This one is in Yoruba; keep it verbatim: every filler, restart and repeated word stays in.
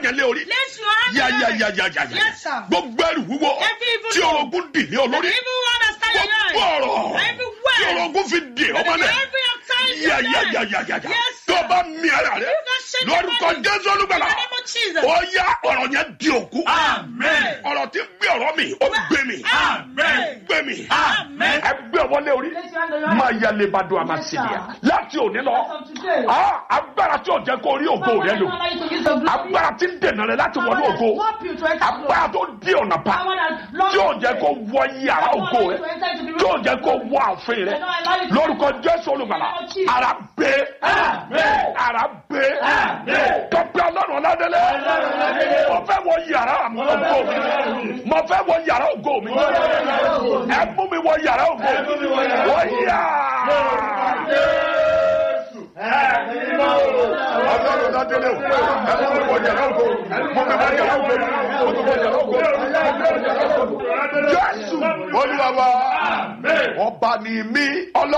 yẹn lé orí. yáyáyáyáyá. gbogbo ẹrù wúwo tí orogún dì ní olórí. gbogbo ọ̀rọ̀ tí orogún fi dì ọmọ náà. yáyáyáyáyá. tó bá mi ara rẹ lórúkọ Jésù Olùgbàlà. ó yá ọ̀rọ̀ yẹn di òkú. ọ̀rọ̀ tí gbé ọ̀rọ̀ mi ó gbé mi. gbé mi. ẹ gbé ọwọ́ lé orí. máa yá lè bá dùn àmà sí i. láti òní lọ agbára tí ò jẹ́ kó rí ògo rẹ lò, agbára tí ń dènà rẹ láti wọnú ògo, agbára tó di ọ̀nà pa tí ò jẹ́ kó wọ yàrá ògo rẹ, tí ò jẹ́ kó wọ ààfin rẹ, lórúkọ Jésù Olùgbàlà ara gbé ara gbé tọ́pẹ́ Ọlọ́run Ọládélé mo fẹ́ wọ yàrá ògo mi, mo fẹ́ wọ yàrá ògo mi, ẹ mú mi wọ yàrá ògo mi wọ yà. Ọlọ́run Ọládélé o, ẹ mú mi wọ yàrá ògo, mo fẹ́ wọ yàrá ògo, mo fẹ́ wọ yàrá ògo, Jésù Olúwa wa, ọba ni mí.